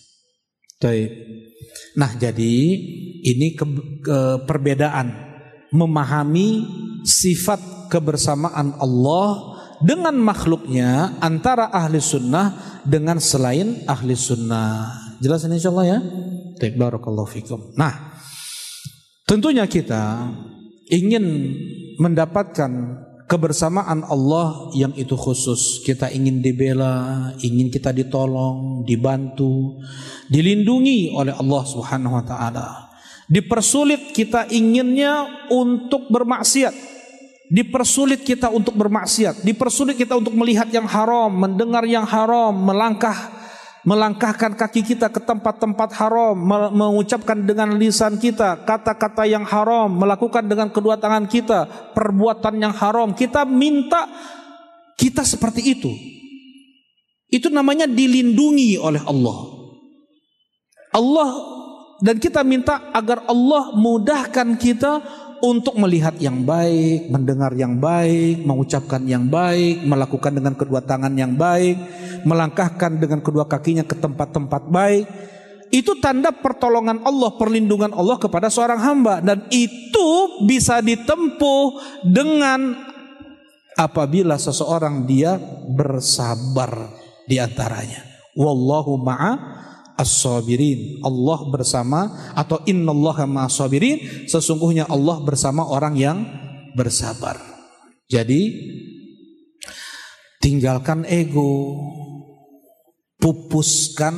Nah, jadi ini ke, ke perbedaan memahami sifat kebersamaan Allah dengan makhluknya antara ahli sunnah dengan selain ahli sunnah. Jelas ini insyaallah ya. Baik, barakallahu fikum. Nah, tentunya kita ingin mendapatkan kebersamaan Allah yang itu khusus. Kita ingin dibela, ingin kita ditolong, dibantu, dilindungi oleh Allah Subhanahu wa taala. Dipersulit kita inginnya untuk bermaksiat. Dipersulit kita untuk bermaksiat, dipersulit kita untuk melihat yang haram, mendengar yang haram, melangkah melangkahkan kaki kita ke tempat-tempat haram, mengucapkan dengan lisan kita kata-kata yang haram, melakukan dengan kedua tangan kita perbuatan yang haram. Kita minta kita seperti itu. Itu namanya dilindungi oleh Allah. Allah dan kita minta agar Allah mudahkan kita untuk melihat yang baik, mendengar yang baik, mengucapkan yang baik, melakukan dengan kedua tangan yang baik, melangkahkan dengan kedua kakinya ke tempat-tempat baik. Itu tanda pertolongan Allah, perlindungan Allah kepada seorang hamba. Dan itu bisa ditempuh dengan apabila seseorang dia bersabar di antaranya. Wallahu ma'a as-sabirin. Allah bersama atau innallaha ma'as-sabirin, sesungguhnya Allah bersama orang yang bersabar. Jadi tinggalkan ego, pupuskan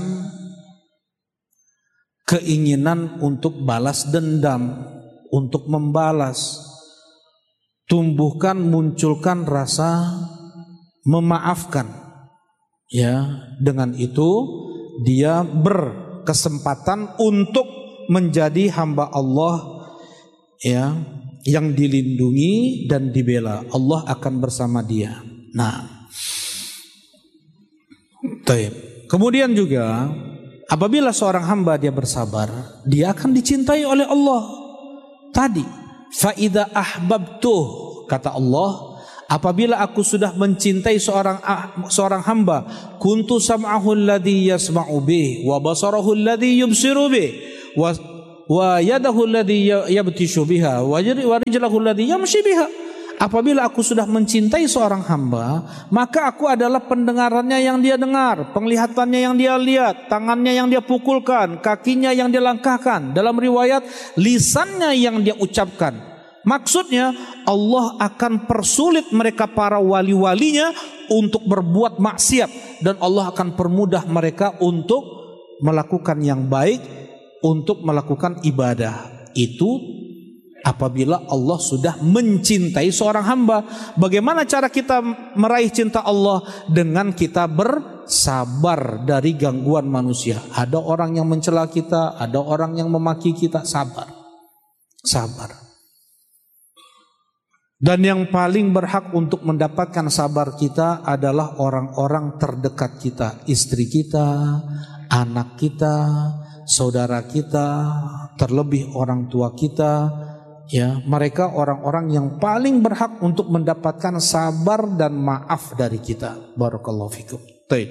keinginan untuk balas dendam, untuk membalas. Tumbuhkan, munculkan rasa memaafkan. Ya, dengan itu dia berkesempatan untuk menjadi hamba Allah ya yang dilindungi dan dibela. Allah akan bersama dia. Nah, taib. Kemudian juga apabila seorang hamba dia bersabar, dia akan dicintai oleh Allah. Tadi, fa idza ahbabtuh, kata Allah, apabila aku sudah mencintai seorang seorang hamba, kuntu sam'ahu alladhi yasma'u bih wa basarahu alladhi yubsiru bih wa wa yadahu alladhi yabtishu biha wa rijluhu alladhi yamshi biha. Apabila aku sudah mencintai seorang hamba, maka aku adalah pendengarannya yang dia dengar, penglihatannya yang dia lihat, tangannya yang dia pukulkan, kakinya yang dia langkahkan, dalam riwayat lisannya yang dia ucapkan. Maksudnya Allah akan persulit mereka para wali-walinya untuk berbuat maksiat, dan Allah akan permudah mereka untuk melakukan yang baik, untuk melakukan ibadah. Itu apabila Allah sudah mencintai seorang hamba. Bagaimana cara kita meraih cinta Allah? Dengan kita bersabar dari gangguan manusia. Ada orang yang mencela kita, ada orang yang memaki kita, sabar. Sabar. Dan yang paling berhak untuk mendapatkan sabar kita adalah orang-orang terdekat kita, istri kita, anak kita, saudara kita, terlebih orang tua kita. Ya, mereka orang-orang yang paling berhak untuk mendapatkan sabar dan maaf dari kita. Barakallahu fikum. Baik.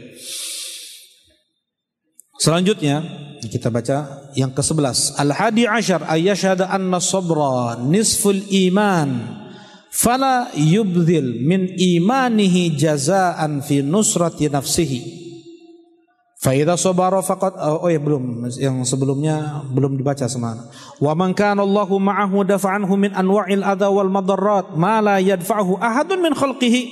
Selanjutnya kita baca yang kesebelas. Al-hadi asyar ayyashhadu anna sabra nisful iman fala yubdhil min imanihi jazaan fi nusrati nafsihi Fa idza sabara faqad oh ya belum, yang sebelumnya belum dibaca semana. Wa man kana Allahu ma'ahu dafa'anhu min anwa'il adha wal madarrat ma la yadfa'uhu ahadun min khalqihi.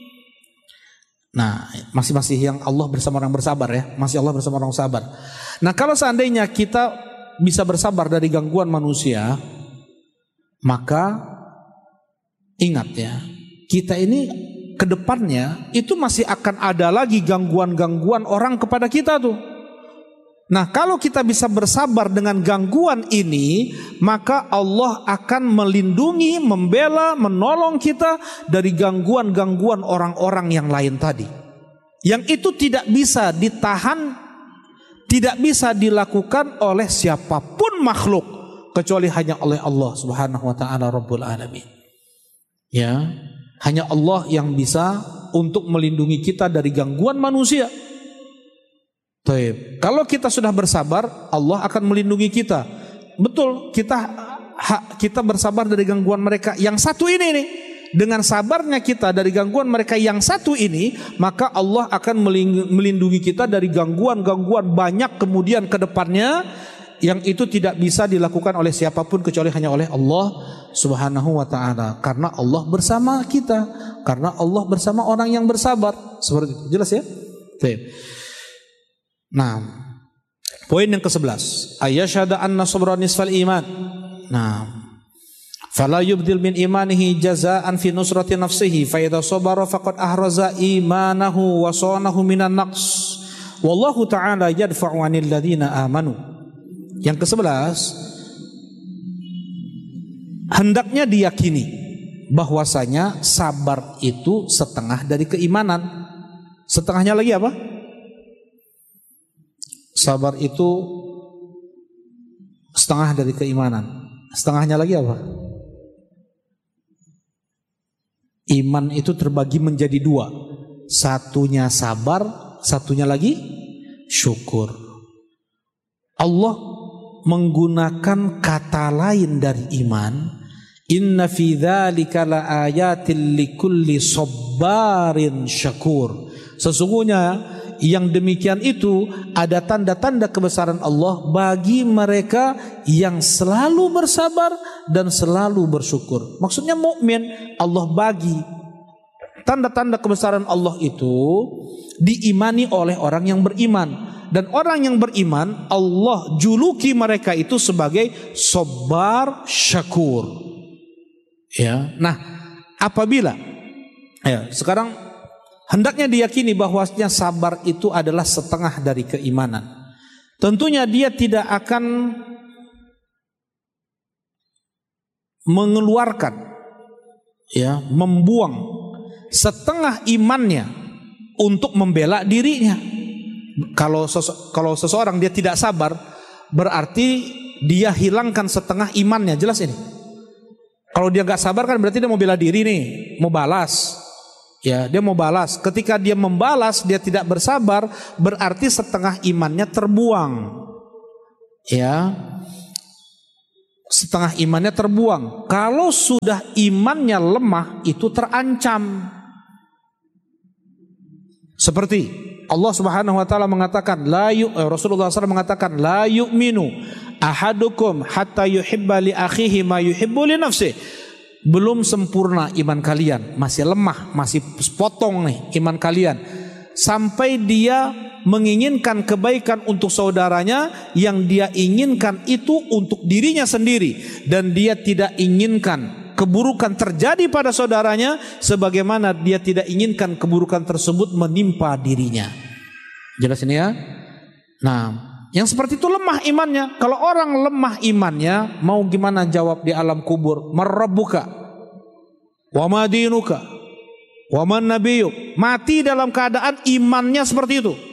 Nah, masih masih yang Allah bersama orang bersabar ya, masih Allah bersama orang sabar. Nah, kalau seandainya kita bisa bersabar dari gangguan manusia, maka ingat ya, kita ini kedepannya itu masih akan ada lagi gangguan-gangguan orang kepada kita tuh. Nah, kalau kita bisa bersabar dengan gangguan ini, maka Allah akan melindungi, membela, menolong kita dari gangguan-gangguan orang-orang yang lain tadi. Yang itu tidak bisa ditahan, tidak bisa dilakukan oleh siapapun makhluk kecuali hanya oleh Allah Subhanahu wa taala Rabbul Alamin. Ya. Hanya Allah yang bisa untuk melindungi kita dari gangguan manusia. Taib. Kalau kita sudah bersabar, Allah akan melindungi kita. Betul, kita kita bersabar dari gangguan mereka. Yang satu ini nih, dengan sabarnya kita dari gangguan mereka yang satu ini, maka Allah akan melindungi kita dari gangguan-gangguan banyak kemudian ke depannya, yang itu tidak bisa dilakukan oleh siapapun kecuali hanya oleh Allah Subhanahu wa ta'ala. Karena Allah bersama kita, karena Allah bersama orang yang bersabar. Seperti itu, jelas ya? Nah, poin yang kesebelas, ayyashhadu anna sabra nisfal iman. Nah, fala yubdil min imanihi jazaan fi nusrati nafsihi fa idza sabara faqad ahraza imanahu wa sanahu minan naqs. Wallahu ta'ala yadfa'u 'anil ladzina amanu. Yang kesebelas, hendaknya diyakini bahwasanya sabar itu setengah dari keimanan. Setengahnya lagi apa? Sabar itu setengah dari keimanan. Setengahnya lagi apa? Iman itu terbagi menjadi dua. Satunya sabar, satunya lagi syukur. Allah menggunakan kata lain dari iman. Inna fi dzalika laayatil likulli sabbarin syakur. Sesungguhnya yang demikian itu ada tanda-tanda kebesaran Allah bagi mereka yang selalu bersabar dan selalu bersyukur. Maksudnya mukmin, Allah bagi tanda-tanda kebesaran Allah itu diimani oleh orang yang beriman. Dan orang yang beriman, Allah juluki mereka itu sebagai sabar syakur. Ya, nah apabila, ya sekarang hendaknya diyakini bahwasanya sabar itu adalah setengah dari keimanan. Tentunya dia tidak akan mengeluarkan, ya, membuang setengah imannya untuk membela dirinya. Kalau sese- kalau seseorang dia tidak sabar, berarti dia hilangkan setengah imannya. Jelas ini. Kalau dia gak sabar kan berarti dia mau bela diri nih, mau balas. Ya, dia mau balas. Ketika dia membalas, dia tidak bersabar, berarti setengah imannya terbuang. Ya, setengah imannya terbuang. Kalau sudah imannya lemah, itu terancam. Seperti Allah Subhanahu wa taala mengatakan, la yu, eh, Rasulullah shallallahu alaihi wasallam mengatakan, la yu'minu ahadukum hatta yuhibba li akhihi ma yuhibbu li nafsihi. Belum sempurna iman kalian, masih lemah, masih potong nih iman kalian, sampai dia menginginkan kebaikan untuk saudaranya yang dia inginkan itu untuk dirinya sendiri, dan dia tidak inginkan keburukan terjadi pada saudaranya sebagaimana dia tidak inginkan keburukan tersebut menimpa dirinya. Jelas ini ya? Nah, yang seperti itu lemah imannya. Kalau orang lemah imannya, mau gimana jawab di alam kubur? Marrabbuka wa ma dinuka wa man nabiyyuk. Mati dalam keadaan imannya seperti itu,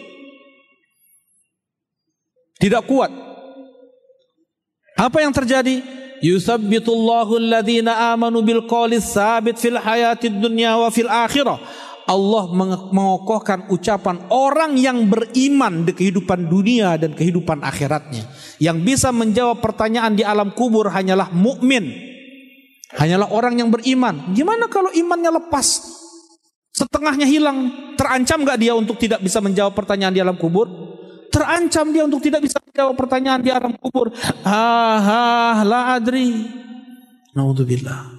tidak kuat. Apa yang terjadi? Yuthabbitullahu alladhina amanu bil qawli tsabit fil hayatid dunya wa fil akhirah. Allah mengokohkan ucapan orang yang beriman di kehidupan dunia dan kehidupan akhiratnya. Yang bisa menjawab pertanyaan di alam kubur hanyalah mukmin, hanyalah orang yang beriman. Gimana kalau imannya lepas, setengahnya hilang? Terancam gak dia untuk tidak bisa menjawab pertanyaan di alam kubur? terancam dia untuk tidak bisa menjawab pertanyaan di alam kubur. Ah, la adri. Naudzubillah.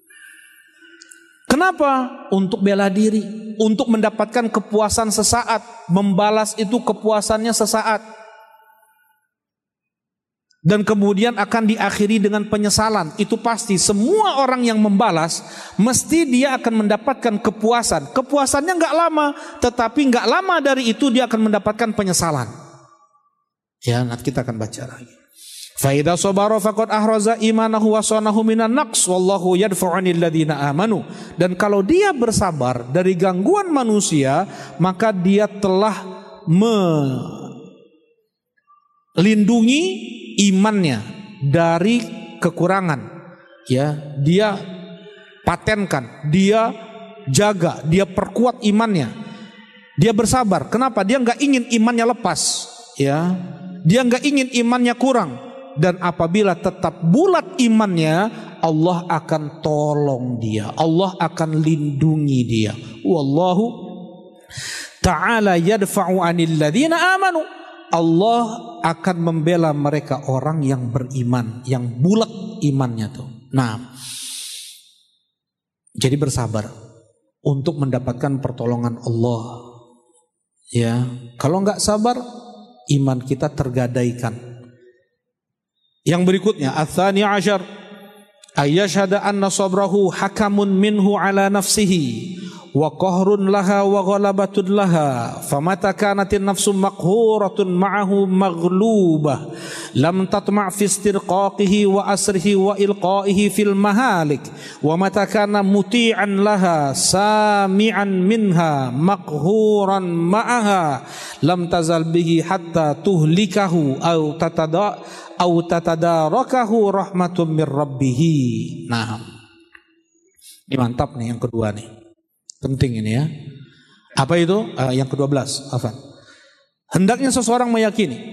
Kenapa? Untuk bela diri, untuk mendapatkan kepuasan sesaat, membalas itu kepuasannya sesaat. Dan kemudian akan diakhiri dengan penyesalan. Itu pasti semua orang yang membalas mesti dia akan mendapatkan kepuasan. Kepuasannya enggak lama, tetapi enggak lama dari itu dia akan mendapatkan penyesalan. Ya, nanti kita akan baca lagi. Faida sabara faqad ahraza imanahu wa sanahu minan naqs wallahu yadfa'u 'anil ladzina amanu. Dan kalau dia bersabar dari gangguan manusia, maka dia telah melindungi imannya dari kekurangan. Ya, dia patenkan, dia jaga, dia perkuat imannya. Dia bersabar. Kenapa? Dia enggak ingin imannya lepas, ya. Dia enggak ingin imannya kurang. Dan apabila tetap bulat imannya, Allah akan tolong dia, Allah akan lindungi dia. Wallahu ta'ala yadfa'u 'anil ladzina amanu. Allah akan membela mereka orang yang beriman, yang bulat imannya tuh. Nah, jadi bersabar untuk mendapatkan pertolongan Allah. Ya, kalau enggak sabar, iman kita tergadaikan. Yang berikutnya, ats-tsani asyar ayyashhada anna sabrahu hakamun minhu ala nafsihi wa qahrun laha wa ghalabatun laha famata kanatin nafsu maqhuratun ma'ahu maghlubah lam tatma' fi istirqaqihi wa asrihi wa ilqa'ihi fil mahalik wa mata kana muti'an laha sami'an minha maqhuran ma'aha lam tazal bihi hatta tuhlikahu aw tatada aw tatadarakahu rahmatun mir rabbih. Nah, ini mantap nih yang kedua nih. Penting ini ya. Apa itu? Uh, yang kedua belas. Afan. Hendaknya seseorang meyakini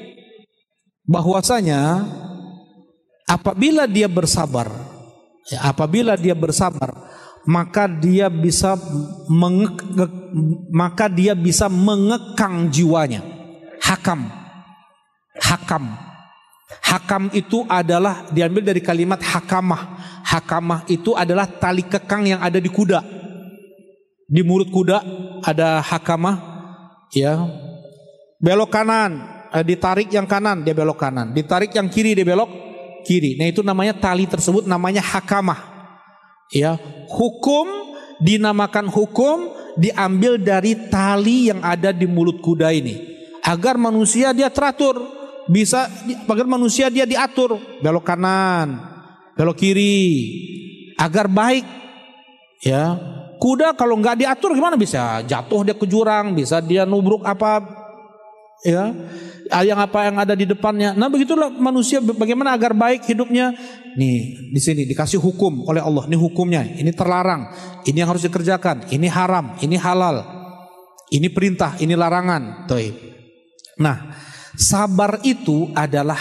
bahwasanya apabila dia bersabar, ya, apabila dia bersabar, maka dia bisa menge, maka dia bisa mengekang jiwanya. Hakam. Hakam. Hakam itu adalah diambil dari kalimat hakamah. Hakamah itu adalah tali kekang yang ada di kuda. Di mulut kuda ada hakamah, ya. Belok kanan, eh, ditarik yang kanan dia belok kanan, ditarik yang kiri dia belok kiri. Nah, itu namanya tali tersebut namanya hakamah. Ya, hukum dinamakan hukum diambil dari tali yang ada di mulut kuda ini agar manusia dia teratur. Bisa agar manusia dia diatur, belok kanan, belok kiri, agar baik. Ya, kuda kalau nggak diatur gimana bisa jatuh dia ke jurang, bisa dia nubruk apa, ya, yang apa yang ada di depannya. Nah, begitulah manusia bagaimana agar baik hidupnya. Nih di sini dikasih hukum oleh Allah. Ini hukumnya, ini terlarang, ini yang harus dikerjakan, ini haram, ini halal, ini perintah, ini larangan. Nah, sabar itu adalah